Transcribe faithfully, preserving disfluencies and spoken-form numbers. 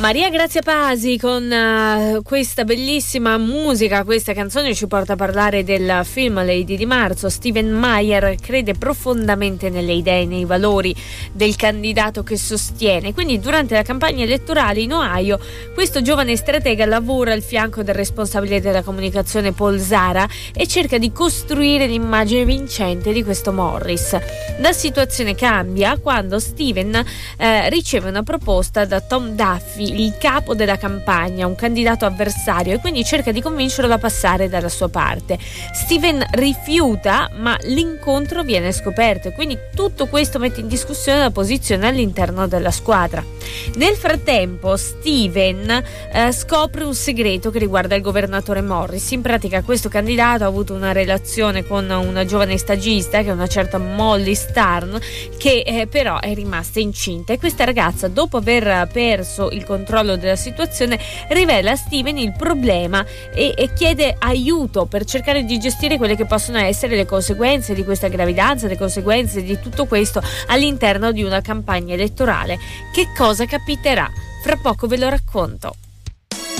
Maria Grazia Pasi con uh, questa bellissima musica, questa canzone ci porta a parlare del film Lady di marzo. Stephen Meyer crede profondamente nelle idee e nei valori del candidato che sostiene, quindi durante la campagna elettorale in Ohio questo giovane stratega lavora al fianco del responsabile della comunicazione Paul Zara e cerca di costruire l'immagine vincente di questo Morris. La situazione cambia quando Steven eh, riceve una proposta da Tom Duffy, il capo della campagna, un candidato avversario, e quindi cerca di convincerlo a passare dalla sua parte. Steven rifiuta, ma l'incontro viene scoperto e quindi tutto questo mette in discussione la posizione all'interno della squadra. Nel frattempo Steven eh, scopre un segreto che riguarda il governatore Morris. In pratica questo candidato ha avuto una relazione con una giovane stagista che è una certa Molly Starn, che eh, però è rimasta incinta, e questa ragazza, dopo aver perso il controllo della situazione, rivela a Steven il problema e, e chiede aiuto per cercare di gestire quelle che possono essere le conseguenze di questa gravidanza, le conseguenze di tutto questo all'interno di una campagna elettorale. Che cosa capiterà? Fra poco ve lo racconto.